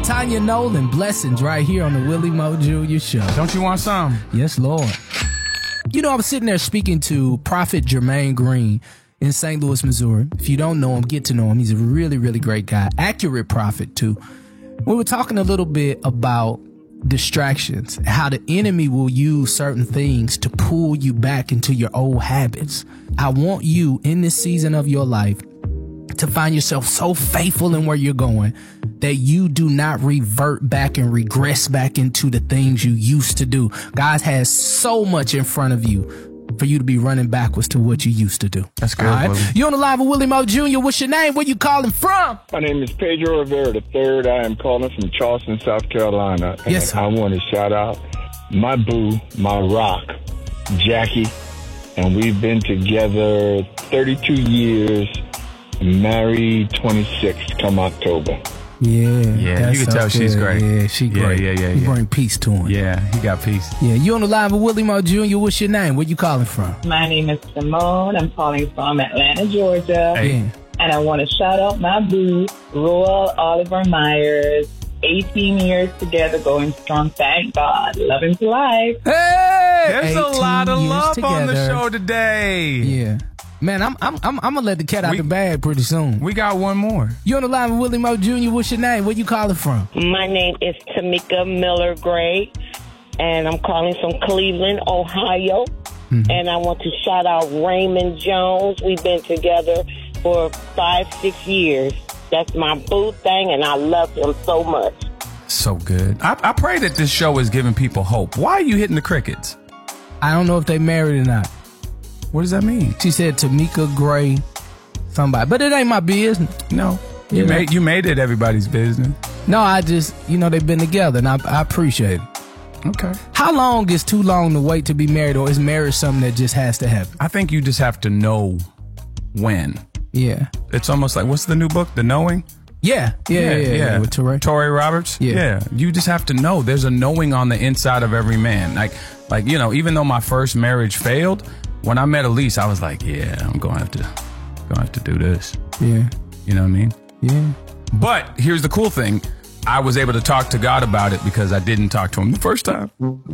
Tanya Nolan, blessings right here on the Willie Mo Jr. Show. Don't you want some? Yes, Lord. You know, I was sitting there speaking to Prophet Jermaine Green in St. Louis, Missouri. If you don't know him, get to know him. He's a really, really great guy. Accurate prophet, too. We were talking a little bit about distractions, how the enemy will use certain things to pull you back into your old habits. I want you in this season of your life to find yourself so faithful in where you're going that you do not revert back and regress back into the things you used to do. God has so much in front of you for you to be running backwards to what you used to do. That's good. All right? You're on the live with Willie Mo Jr. What's your name? Where you calling from? My name is Pedro Rivera III. I am calling from Charleston, South Carolina. And yes, sir. I want to shout out my boo, my rock, Jackie. And we've been together 32 years, married 26 come October. Yeah, you can tell she's great. Yeah, she great. Yeah. You bring peace to him. Yeah, he got peace. Yeah, you on the line with Willie Mo Jr. What's your name? Where you calling from? My name is Simone. I'm calling from Atlanta, Georgia. Hey. Yeah. And I want to shout out my boo, Royal Oliver Myers. 18 years together, going strong. Thank God. Love him to life. Hey! There's a lot of 18 years love on the together. show today. Yeah. Man, I'm gonna let the cat out the bag pretty soon. We got one more. You on the line with Willie Mo Jr. What's your name? Where you calling from? My name is Tamika Miller Gray, and I'm calling from Cleveland, Ohio. Mm-hmm. And I want to shout out Raymond Jones. We've been together for 5-6 years. That's my boo thing, and I love him so much. So good. I pray that this show is giving people hope. Why are you hitting the crickets? I don't know if they married or not. What does that mean? She said Tamika Gray, somebody, but it ain't my business. No. You made it everybody's business. No, I just, they've been together, and I appreciate it. Okay. How long is too long to wait to be married, or is marriage something that just has to happen? I think you just have to know when. Yeah. It's almost like, what's the new book? The Knowing? Yeah. With Torrey Roberts? Yeah. You just have to know. There's a knowing on the inside of every man. Like, even though my first marriage failed, when I met Elise, I was like, yeah, I'm going to have to do this. Yeah. You know what I mean? Yeah. But here's the cool thing. I was able to talk to God about it because I didn't talk to him the first time.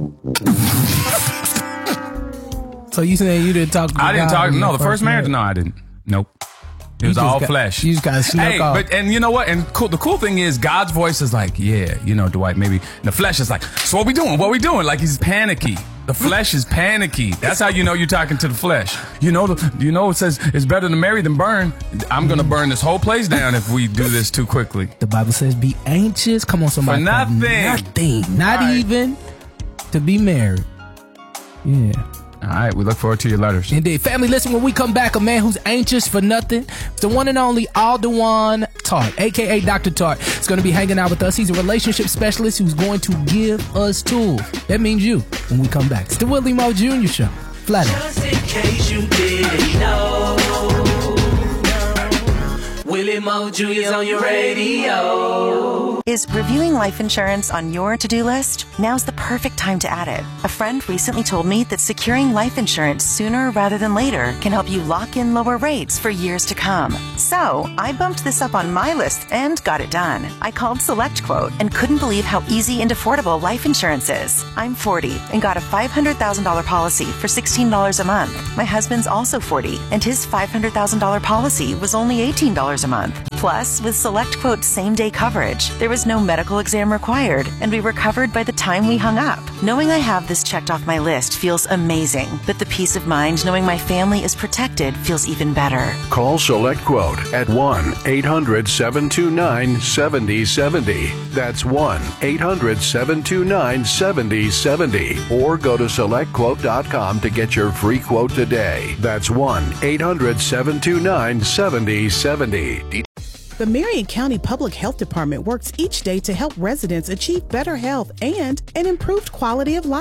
So you saying you didn't talk to God? I didn't talk. No, the first marriage? No, I didn't. Nope. It was all flesh. You just got to snuck off. And you know what? And the cool thing is God's voice is like, yeah, Dwight, maybe. And the flesh is like, so what we doing? What we doing? Like he's panicky. The flesh is panicky. That's how you know you're talking to the flesh. It says it's better to marry than burn. I'm going to burn this whole place down if we do this too quickly. The Bible says be anxious. Come on, somebody. For nothing. Nothing. Not even to be married. Yeah. All right, we look forward to your letters. Indeed. Family, listen, when we come back, a man who's anxious for nothing, it's the one and only Aldewan Tart, a.k.a. Dr. Tart, is going to be hanging out with us. He's a relationship specialist who's going to give us tools. That means you when we come back. It's the Willie Mo Jr. Show. Flat out. Just in case you didn't know, Willie Mo Jr. is on your radio. Is reviewing life insurance on your to-do list? Now's the perfect time to add it. A friend recently told me that securing life insurance sooner rather than later can help you lock in lower rates for years to come. So I bumped this up on my list and got it done. I called SelectQuote and couldn't believe how easy and affordable life insurance is. I'm 40 and got a $500,000 policy for $16 a month. My husband's also 40 and his $500,000 policy was only $18 a month. Plus, with SelectQuote's same-day coverage, there was no medical exam required, and we were covered by the time we hung up. Knowing I have this checked off my list feels amazing, but the peace of mind knowing my family is protected feels even better. Call SelectQuote at 1-800-729-7070. That's 1-800-729-7070. Or go to SelectQuote.com to get your free quote today. That's 1-800-729-7070. The Marion County Public Health Department works each day to help residents achieve better health and an improved quality of life.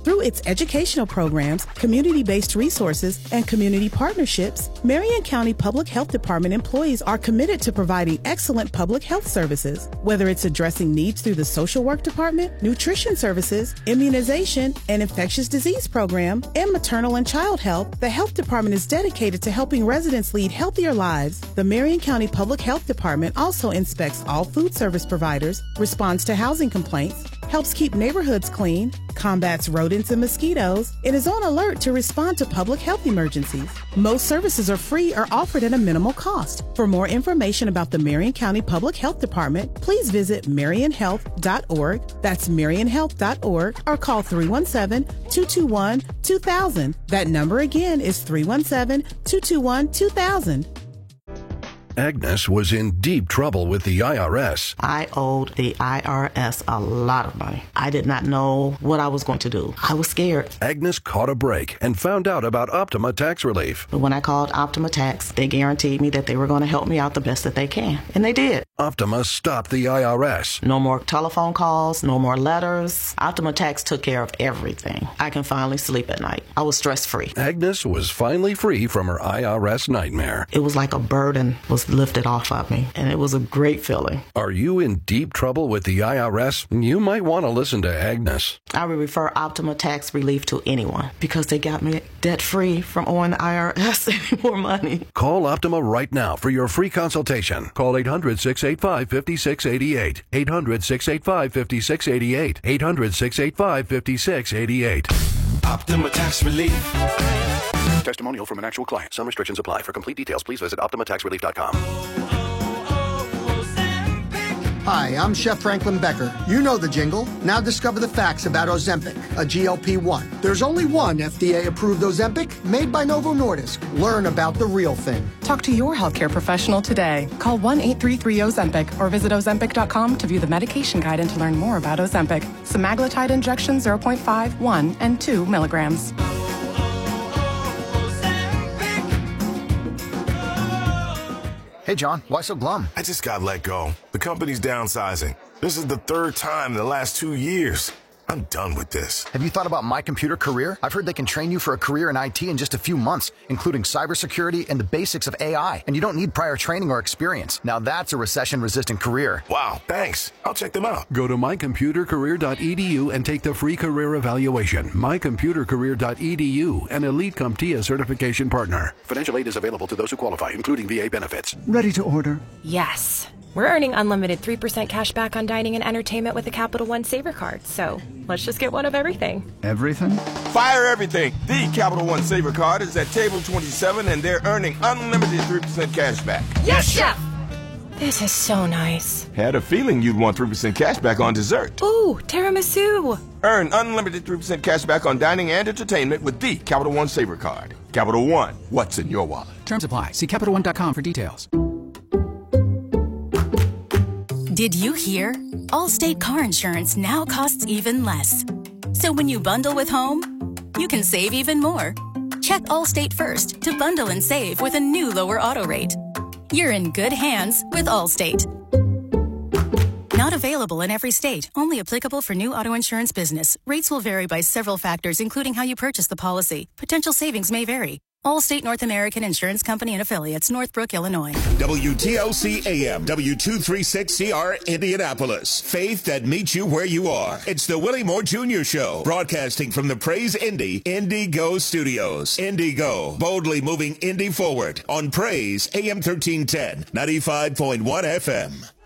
Through its educational programs, community-based resources, and community partnerships, Marion County Public Health Department employees are committed to providing excellent public health services. Whether it's addressing needs through the social work department, nutrition services, immunization, and infectious disease program, and maternal and child health, the health department is dedicated to helping residents lead healthier lives. The Marion County Public Health Department also inspects all food service providers, responds to housing complaints, helps keep neighborhoods clean, combats rodents and mosquitoes, and is on alert to respond to public health emergencies. Most services are free or offered at a minimal cost. For more information about the Marion County Public Health Department, please visit marionhealth.org. That's marionhealth.org, or call 317-221-2000. That number again is 317-221-2000. Agnes was in deep trouble with the IRS. I owed the IRS a lot of money. I did not know what I was going to do. I was scared. Agnes caught a break and found out about Optima Tax Relief. But when I called Optima Tax, they guaranteed me that they were going to help me out the best that they can. And they did. Optima stopped the IRS. No more telephone calls, no more letters. Optima Tax took care of everything. I can finally sleep at night. I was stress-free. Agnes was finally free from her IRS nightmare. It was like a burden was lifted off of me, and it was a great feeling. Are you in deep trouble with the IRS? You might want to listen to Agnes. I would refer Optima Tax Relief to anyone because they got me debt-free from owing the IRS any more money. Call Optima right now for your free consultation. Call 800-685-5688. 800-685-5688. 800-685-5688. Optima Tax Relief. Testimonial from an actual client. Some restrictions apply. For complete details, please visit OptimaTaxRelief.com. Hi, I'm Chef Franklin Becker. You know the jingle. Now discover the facts about Ozempic, a GLP-1. There's only one FDA-approved Ozempic made by Novo Nordisk. Learn about the real thing. Talk to your healthcare professional today. Call 1-833-OZEMPIC or visit Ozempic.com to view the medication guide and to learn more about Ozempic. Semaglutide injection 0.5, 1, and 2 milligrams. Hey, John, why so glum? I just got let go. The company's downsizing. This is the third time in the last 2 years. I'm done with this. Have you thought about My Computer Career? I've heard they can train you for a career in IT in just a few months, including cybersecurity and the basics of AI. And you don't need prior training or experience. Now that's a recession-resistant career. Wow, thanks. I'll check them out. Go to mycomputercareer.edu and take the free career evaluation. Mycomputercareer.edu, an Elite CompTIA certification partner. Financial aid is available to those who qualify, including VA benefits. Ready to order? Yes. We're earning unlimited 3% cash back on dining and entertainment with the Capital One Saver card. So let's just get one of everything. Everything? Fire everything. The Capital One Saver card is at table 27 and they're earning unlimited 3% cash back. Yes, Chef! This is so nice. Had a feeling you'd want 3% cash back on dessert. Ooh, tiramisu. Earn unlimited 3% cash back on dining and entertainment with the Capital One Saver card. Capital One, what's in your wallet? Terms apply. See CapitalOne.com for details. Did you hear? Allstate car insurance now costs even less. So when you bundle with home, you can save even more. Check Allstate first to bundle and save with a new lower auto rate. You're in good hands with Allstate. Not available in every state. Only applicable for new auto insurance business. Rates will vary by several factors, including how you purchase the policy. Potential savings may vary. Allstate North American Insurance Company and Affiliates, Northbrook, Illinois. WTOC AM, W236CR, Indianapolis. Faith that meets you where you are. It's the Willie Moore Jr. Show, broadcasting from the Praise Indy Go Studios. Go, boldly moving Indy forward on Praise AM 1310, 95.1 FM.